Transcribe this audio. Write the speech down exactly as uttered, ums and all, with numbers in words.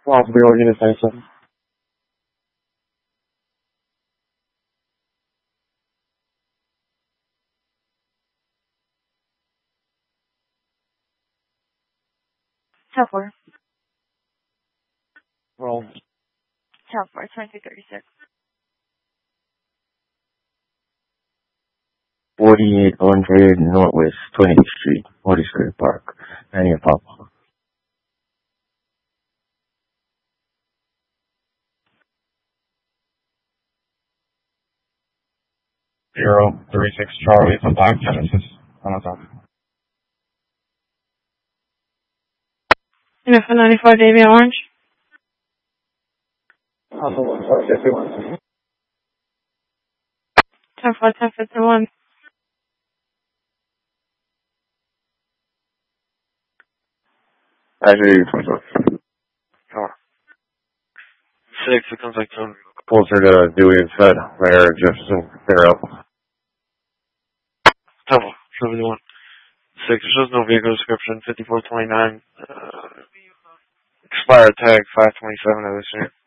of the organization. ten four. Roll. ten four, twenty-two thirty-six. forty-eight hundred Northwest twentieth Street, Morty Square Park, Manny Papa. Zero three six Charlie for Black Genesis. On the top. N F ninety-five, Davian Orange. Also one four fifty-one. ten four, ten fifty-one. Actually, twenty-four. Four. Six, it comes like two. Closer to Dewey and Fed. Mayor Jefferson, they're up. Double, seventy-one. Six, it shows no vehicle description, fifty-four twenty-nine. Uh, expired tag, five twenty-seven of this year.